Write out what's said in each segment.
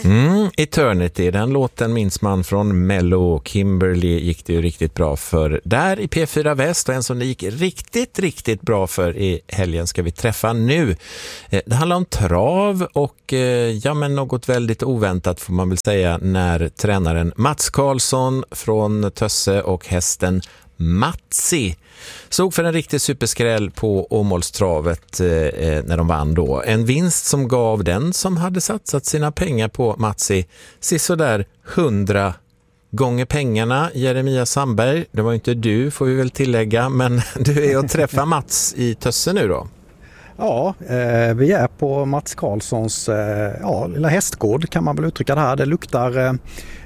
Eternity, den låten minns man från Mello. Kimberly gick det ju riktigt bra för där i P4 Väst, och en som det gick riktigt bra för i helgen ska vi träffa nu. Det handlar om trav och men något väldigt oväntat får man väl säga, när tränaren Mats Karlsson från Tösse och hästen Matsi såg för en riktig superskräll på Åmålstravet när de vann då. En vinst som gav den som hade satsat sina pengar på Matsi sådär 100 gånger pengarna. Jeremia Sandberg, det var inte du får vi väl tillägga, men du är att träffa Mats i Tösse nu då. Ja, vi är på Mats Karlssons lilla hästgård kan man väl uttrycka det här. Det luktar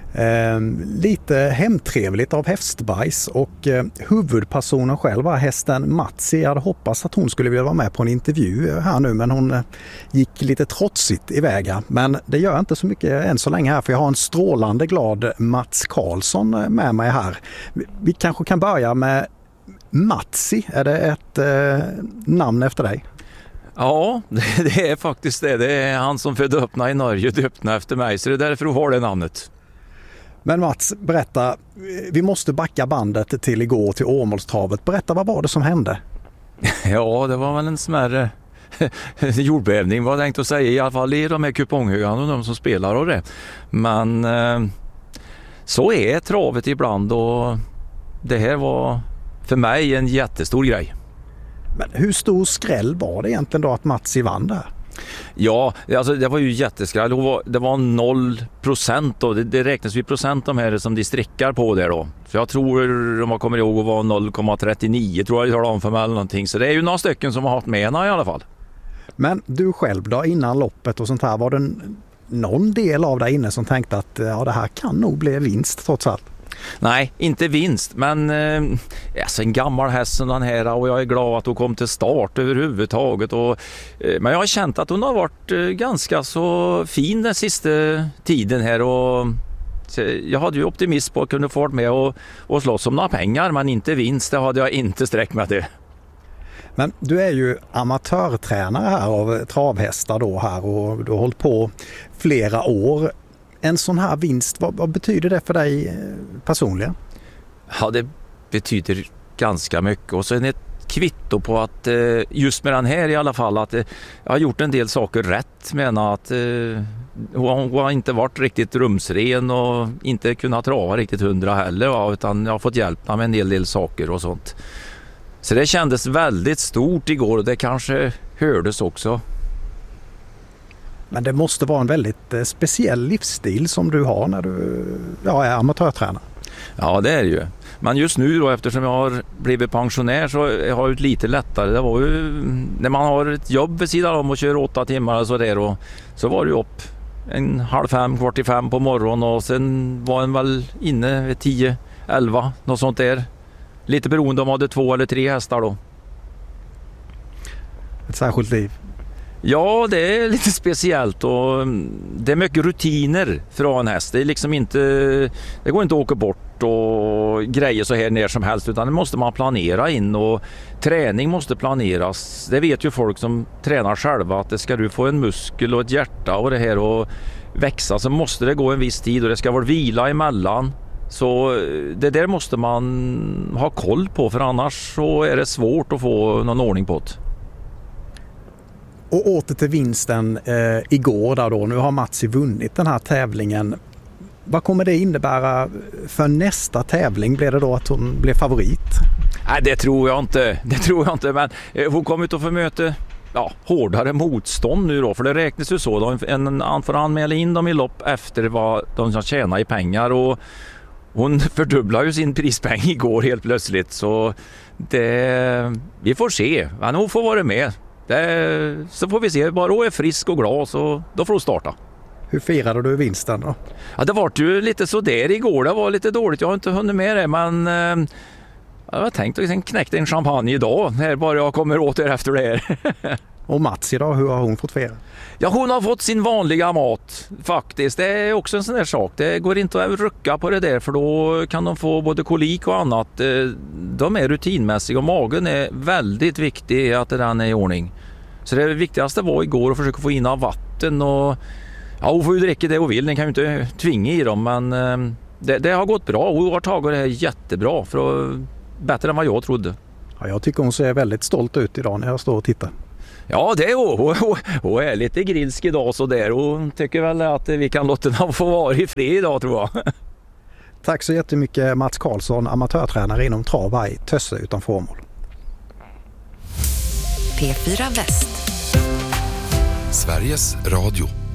lite hemtrevligt av hästbajs och huvudpersonen själv var hästen Matsi. Jag hade hoppats att hon skulle vilja vara med på en intervju här nu, men hon gick lite trotsigt iväg. Men det gör inte så mycket än så länge här, för jag har en strålande glad Mats Karlsson med mig här. Vi kanske kan börja med Matsi. Är det ett namn efter dig? Ja, det är faktiskt det. Det är han som födde öppna i Norge, döpna efter mig, så det är därför du har det namnet. Men Mats, berätta, vi måste backa bandet till igår till Åmålstravet. Berätta, vad var det som hände? Ja, det var väl en smärre jordbävning, vad jag tänkte att säga, i alla fall i de här kuponghögarna och de som spelar och det. Men så är travet ibland, och det här var för mig en jättestor grej. Men hur stor skräll var det egentligen då att Matsi vann där? Ja, alltså det var ju jätteskräll. Det var 0% då. Det räknas vid procent de här som de strickar på där då. Så jag tror, om man kommer ihåg, var 0,39 tror jag det talade om för mig eller någonting. Så det är ju några stycken som har haft med henne i alla fall. Men du själv då, innan loppet och sånt här, var det någon del av dig inne som tänkte att det här kan nog bli vinst trots allt? Nej, inte vinst, men alltså en gammal häst som den här, och jag är glad att hon kom till start överhuvudtaget. Men jag har känt att hon har varit ganska så fin den sista tiden här, och jag hade ju optimism på att kunna få med och slåss om några pengar, men inte vinst, det hade jag inte sträckt med det. Men du är ju amatörtränare här av travhästar då här, och du har hållit på flera år. En sån här vinst, vad betyder det för dig personligen? Ja, det betyder ganska mycket, och så är det ett kvitto på att just med den här i alla fall, att jag har gjort en del saker rätt, menar att hon har inte varit riktigt rumsren och inte kunnat trava riktigt 100 heller, utan jag har fått hjälp med en del saker och sånt. Så det kändes väldigt stort igår, och det kanske hördes också. Men det måste vara en väldigt speciell livsstil som du har när du är amatörtränare. Ja, det är det ju. Men just nu då, eftersom jag har blivit pensionär, så har jag det lite lättare. Det var ju när man har ett jobb vid sidan om och kör 8 timmar och så där, och så var det ju upp 4:30, 4:45 på morgonen, och sen var en väl inne vid 10, 11, något sånt där. Lite beroende om man hade 2 eller 3 hästar då. Ett särskilt liv. Ja, det är lite speciellt, och det är mycket rutiner för en häst. Det är liksom inte, det går inte att åka bort och grejer så här när som helst, utan det måste man planera in, och träning måste planeras. Det vet ju folk som tränar själva, att det ska du få en muskel och ett hjärta och det här och växa, så måste det gå en viss tid, och det ska vara vila emellan. Så det där måste man ha koll på, för annars så är det svårt att få någon ordning på det. Och åter till vinsten igår där då. Nu har Matsi vunnit den här tävlingen. Vad kommer det innebära för nästa tävling? Blir det då att hon blir favorit? Nej, det tror jag inte. Men hon kommer inte att få möta hårdare motstånd nu då. För det räknas ju så. Han får anmäla in dem i lopp efter vad de ska tjäna i pengar. Och hon fördubblade ju sin prispeng igår helt plötsligt. Så vi får se. Men hon får vara med. Så får vi se, bara hon är frisk och glad, så då får hon starta. Hur firade du vinsten då? Ja, det var ju lite så där igår, det var lite dåligt, jag har inte hunnit med det, men jag tänkte att jag knäckte en champagne idag, när bara jag kommer åt er efter det här. Och Mats idag, hur har hon fått fira? Ja, hon har fått sin vanliga mat faktiskt. Det är också en sån där sak. Det går inte att rucka på det där, för då kan de få både kolik och annat. De är rutinmässiga, och magen är väldigt viktig att den är i ordning. Så det viktigaste var igår att försöka få in av vatten, och Ja, hon får ju dricka det hon vill. Den kan ju inte tvinga i dem, men det har gått bra. Hon har tagit det här jättebra, bättre än vad jag trodde. Ja, jag tycker hon ser väldigt stolt ut idag när jag står och tittar. Ja, det är hon är lite grilsk idag så där. Hon tycker väl att vi kan låta den få vara i fred idag, tror jag. Tack så jättemycket Mats Karlsson, amatörtränare inom trav i Tösse utanför Åmål. P4 Väst. Sveriges Radio.